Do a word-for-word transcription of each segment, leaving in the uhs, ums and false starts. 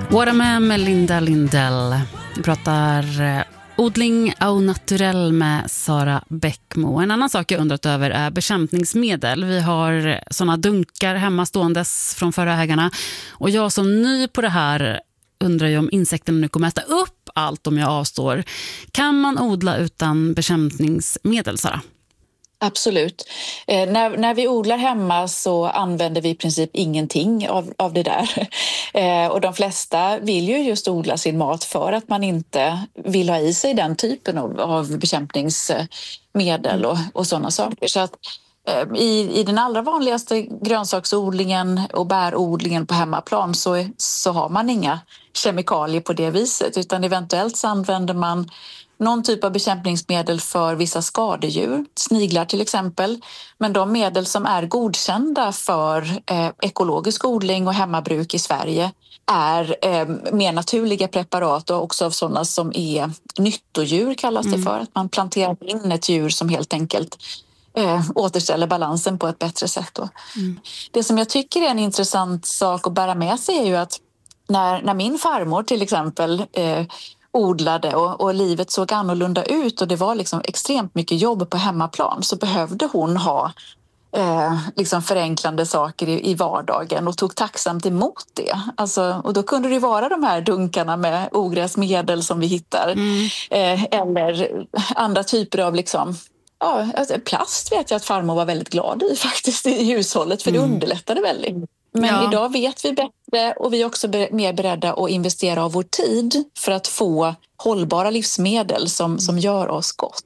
Våra med Melinda Lindell. Vi pratar eh, odling au naturell med Sara Bäckmo. En annan sak jag undrat över är bekämpningsmedel. Vi har såna dunkar hemma ståendes från förra ägarna. Och jag som ny på det här undrar ju om insekterna nu kommer äta upp allt om jag avstår. Kan man odla utan bekämpningsmedel, Sara? Absolut. Eh, när, när vi odlar hemma så använder vi i princip ingenting av, av det där. Eh, och de flesta vill ju just odla sin mat för att man inte vill ha i sig den typen av, av bekämpningsmedel och, och sådana saker. Så att eh, i, i den allra vanligaste grönsaksodlingen och bärodlingen på hemmaplan så, så har man inga kemikalier på det viset, utan eventuellt så använder man någon typ av bekämpningsmedel för vissa skadedjur, sniglar till exempel. Men de medel som är godkända för eh, ekologisk odling och hemmabruk i Sverige är eh, mer naturliga preparat och också av sådana som är nyttodjur kallas det för. Att man planterar in ett djur som helt enkelt eh, återställer balansen på ett bättre sätt. Då. Mm. Det som jag tycker är en intressant sak att bära med sig är ju att när, när min farmor till exempel eh, odlade och, och livet såg annorlunda ut och det var liksom extremt mycket jobb på hemmaplan, så behövde hon ha eh, liksom förenklande saker i, i vardagen och tog tacksamt emot det. Alltså, och då kunde det vara de här dunkarna med ogräsmedel som vi hittar mm. eh, eller andra typer av liksom, ja, plast vet jag att farmor var väldigt glad i faktiskt i hushållet, för det mm. underlättade väldigt. Men ja. Idag vet vi bättre och vi är också mer beredda att investera av vår tid för att få hållbara livsmedel som, som gör oss gott.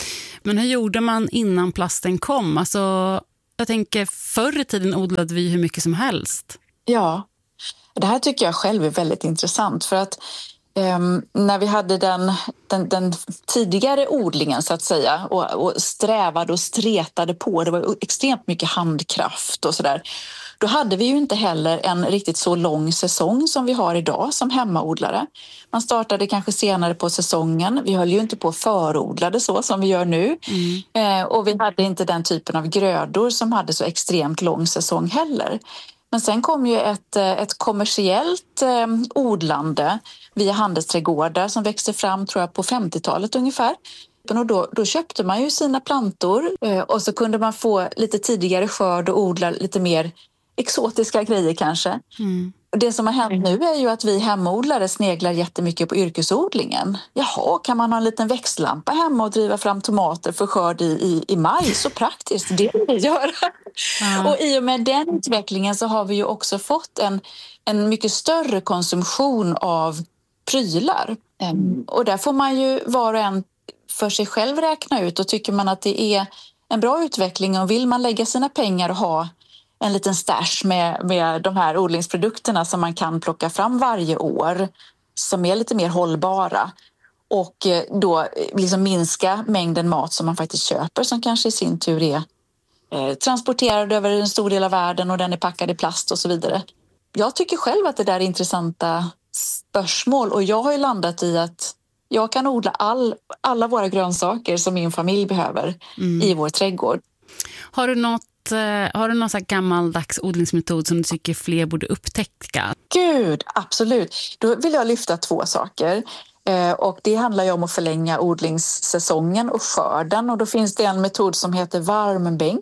Men hur gjorde man innan plasten kom? Alltså, jag tänker förr i tiden odlade vi hur mycket som helst. Ja, det här tycker jag själv är väldigt intressant för att Um, när vi hade den, den, den tidigare odlingen så att säga och, och strävade och stretade på, det var extremt mycket handkraft och sådär. Då hade vi ju inte heller en riktigt så lång säsong som vi har idag som hemmaodlare. Man startade kanske senare på säsongen. Vi höll ju inte på förodlade så som vi gör nu. Mm. Eh, och vi hade inte den typen av grödor som hade så extremt lång säsong heller. Men sen kom ju ett, ett kommersiellt eh, odlande via handelsträdgårdar som växte fram tror jag på femtiotalet ungefär. Och då, då köpte man ju sina plantor eh, och så kunde man få lite tidigare skörd och odla lite mer exotiska grejer kanske. Mm. Det som har hänt nu är ju att vi hemodlare sneglar jättemycket på yrkesodlingen. Jaha, kan man ha en liten växtlampa hemma och driva fram tomater för skörd i, i, i maj? Så praktiskt, det vill vi göra. Mm. Och i och med den utvecklingen så har vi ju också fått en, en mycket större konsumtion av prylar. Mm. Och där får man ju var och en för sig själv räkna ut, och tycker man att det är en bra utveckling och vill man lägga sina pengar och ha en liten stash med, med de här odlingsprodukterna som man kan plocka fram varje år som är lite mer hållbara och då liksom minska mängden mat som man faktiskt köper som kanske i sin tur är eh, transporterad över en stor del av världen och den är packad i plast och så vidare. Jag tycker själv att det där är intressanta spörsmål och jag har ju landat i att jag kan odla all, alla våra grönsaker som min familj behöver mm. i vår trädgård. Har du något Har du någon sån här gammaldags odlingsmetod som du tycker fler borde upptäcka? Gud, absolut. Då vill jag lyfta två saker. Eh, och det handlar ju om att förlänga odlingssäsongen och skörden. Och då finns det en metod som heter varmbänk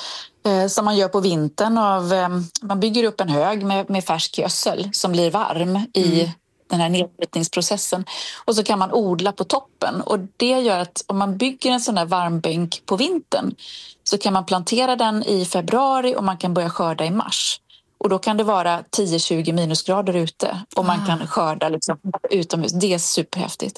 eh, som man gör på vintern. Av, eh, man bygger upp en hög med, med färsk gödsel som blir varm i mm. den här nedbrytningsprocessen. Och så kan man odla på toppen. Och det gör att om man bygger en sån här varmbänk på vintern så kan man plantera den i februari och man kan börja skörda i mars. Och då kan det vara tio till tjugo minusgrader ute och man ah. kan skörda liksom utomhus. Det är superhäftigt.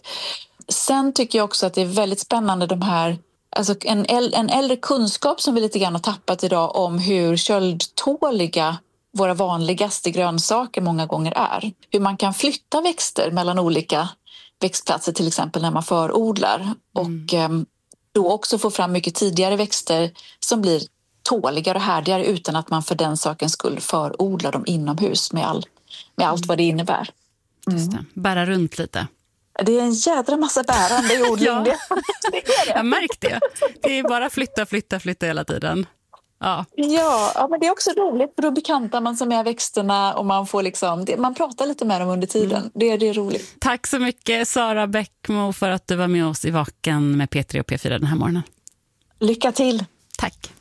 Sen tycker jag också att det är väldigt spännande de här, alltså en, en äldre kunskap som vi lite grann har tappat idag om hur köldtåliga våra vanligaste grönsaker många gånger är. Hur man kan flytta växter mellan olika växtplatser till exempel när man förodlar. Mm. Och eh, då också få fram mycket tidigare växter som blir tåligare och härdigare utan att man för den sakens skull förodlar dem inomhus med, all, med allt vad det innebär. Mm. Just det. Bära runt lite. Det är en jädra massa bärande i odling. Ja. Jag märkte det. Det är bara flytta, flytta, flytta hela tiden. Ja. Ja, ja, men det är också roligt för då bekantar man sig med växterna och man får liksom, det, man pratar lite med dem under tiden. Mm. Det, det är roligt. Tack så mycket Sara Bäckmo för att du var med oss i Vaken med P tre och P fyra den här morgonen. Lycka till! Tack!